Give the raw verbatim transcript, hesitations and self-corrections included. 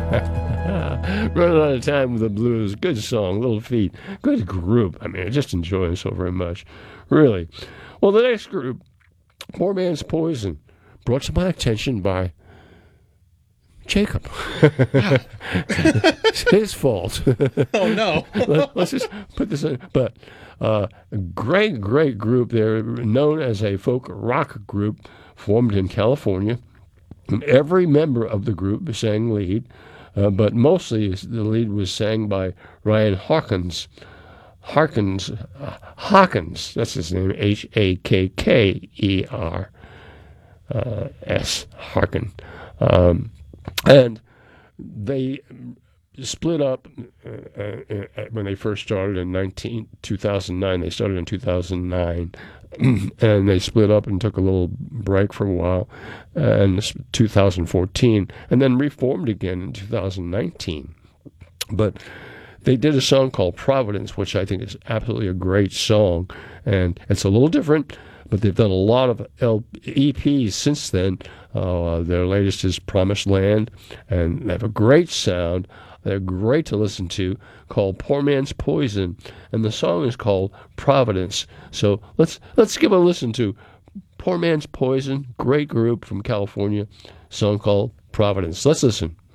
Running Out of Time with the Blues. Good song, Little Feat. Good group. I mean, I just enjoy it so very much. Really. Well, the next group, Poor Man's Poison, brought to my attention by Jacob. It's his fault. Oh, no. Let, us just put this in. But uh, a great, great group. They're known as a folk rock group formed in California. And every member of the group sang lead, uh, but mostly the lead was sang by Ryan Hawkins. Harkins, uh, Hawkins, that's his name, H A K K E R uh, S, Harkin. Um, and they split up uh, uh, when they first started in nineteen, two thousand nine. They started in two thousand nine, and they split up and took a little break for a while in two thousand fourteen, and then reformed again in two thousand nineteen. But they did a song called Providence, which I think is absolutely a great song, and it's a little different, but they've done a lot of L- E Ps since then. Uh, their latest is Promised Land, and they have a great sound. They're great to listen to, called Poor Man's Poison, and the song is called Providence. So let's let's give a listen to Poor Man's Poison, great group from California, song called Providence. Let's listen.